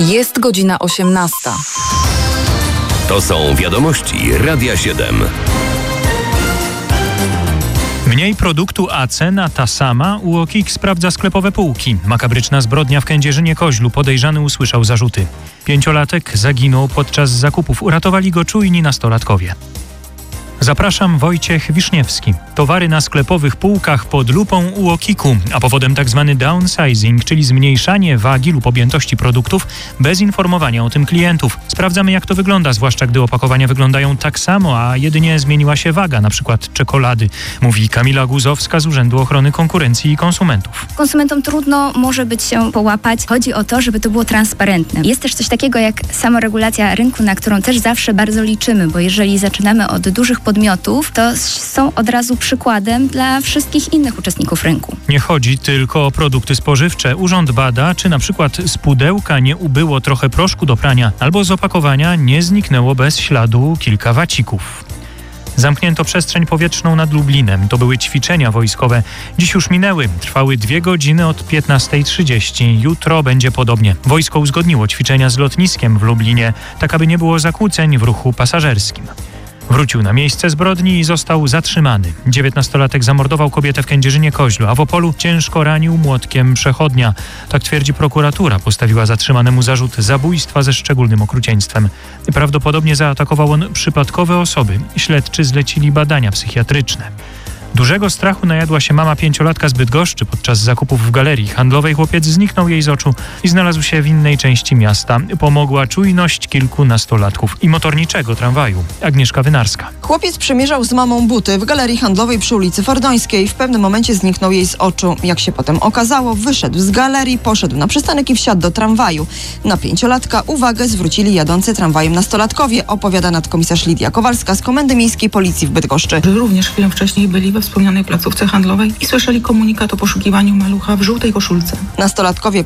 Jest godzina 18. To są wiadomości Radia 7. Mniej produktu, a cena ta sama? UOKiK sprawdza sklepowe półki. Makabryczna zbrodnia w Kędzierzynie-Koźlu. Podejrzany usłyszał zarzuty. 5-latek zaginął podczas zakupów. Uratowali go czujni nastolatkowie. Zapraszam, Wojciech Wiszniewski. Towary na sklepowych półkach pod lupą UOKiK-u, a powodem tzw. downsizing, czyli zmniejszanie wagi lub objętości produktów bez informowania o tym klientów. Sprawdzamy, jak to wygląda, zwłaszcza gdy opakowania wyglądają tak samo, a jedynie zmieniła się waga, np. czekolady, mówi Kamila Guzowska z Urzędu Ochrony Konkurencji i Konsumentów. Konsumentom trudno może być się połapać. Chodzi o to, żeby to było transparentne. Jest też coś takiego jak samoregulacja rynku, na którą też zawsze bardzo liczymy, bo jeżeli zaczynamy od dużych podmiotów, to są od razu przykładem dla wszystkich innych uczestników rynku. Nie chodzi tylko o produkty spożywcze. Urząd bada, czy na przykład z pudełka nie ubyło trochę proszku do prania, albo z opakowania nie zniknęło bez śladu kilka wacików. Zamknięto przestrzeń powietrzną nad Lublinem. To były ćwiczenia wojskowe. Dziś już minęły. Trwały 2 godziny od 15:30. Jutro będzie podobnie. Wojsko uzgodniło ćwiczenia z lotniskiem w Lublinie, tak aby nie było zakłóceń w ruchu pasażerskim. Wrócił na miejsce zbrodni i został zatrzymany. 19-latek zamordował kobietę w Kędzierzynie-Koźlu, a w Opolu ciężko ranił młotkiem przechodnia. Tak twierdzi prokuratura. Postawiła zatrzymanemu zarzut zabójstwa ze szczególnym okrucieństwem. Prawdopodobnie zaatakował on przypadkowe osoby. Śledczy zlecili badania psychiatryczne. Dużego strachu najadła się mama 5-latka z Bydgoszczy podczas zakupów w galerii handlowej. Chłopiec zniknął jej z oczu i znalazł się w innej części miasta. Pomogła czujność kilku nastolatków i motorniczego tramwaju. Agnieszka Wynarska. Chłopiec przymierzał z mamą buty w galerii handlowej przy ulicy Fordońskiej. W pewnym momencie zniknął jej z oczu. Jak się potem okazało, wyszedł z galerii, poszedł na przystanek i wsiadł do tramwaju. Na 5-latka uwagę zwrócili jadący tramwajem nastolatkowie, opowiada nadkomisarz Lidia Kowalska z Komendy Miejskiej Policji w Bydgoszczy. Również chwilę wcześniej byli we wspomnianej placówce handlowej i słyszeli komunikat o poszukiwaniu malucha w żółtej koszulce. Nastolatkowie